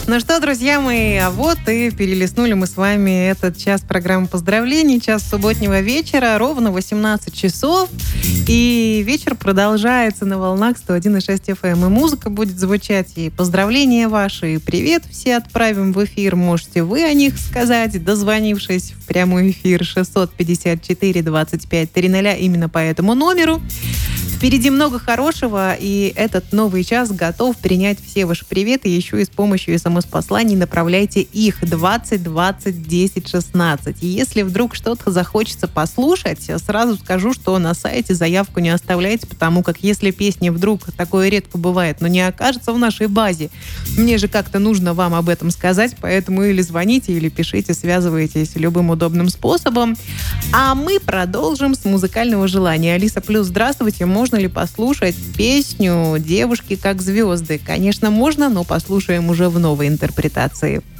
Ну что, друзья мои, а вот и перелистнули мы с вами этот час программы поздравлений, час субботнего вечера, ровно 18 часов. И вечер продолжается на волнах 101,6 FM. И музыка будет звучать, и поздравления ваши, и привет все отправим в эфир. Можете вы о них сказать, дозвонившись в прямой эфир 654-25-300, именно по этому номеру. Впереди много хорошего, и этот новый час готов принять все ваши приветы. Еще и с помощью СМС-посланий направляйте их 20 20 10 16. И если вдруг что-то захочется послушать, сразу скажу, что на сайте заявку не оставляйте, потому как если песня вдруг, такое редко бывает, но не окажется в нашей базе, мне же как-то нужно вам об этом сказать, поэтому или звоните, или пишите, связывайтесь любым удобным способом. А мы продолжим с музыкального желания. Алиса Плюс, здравствуйте. Можно ли послушать песню «Девушки как звезды»? Конечно, можно, но послушаем уже в новой интерпретации.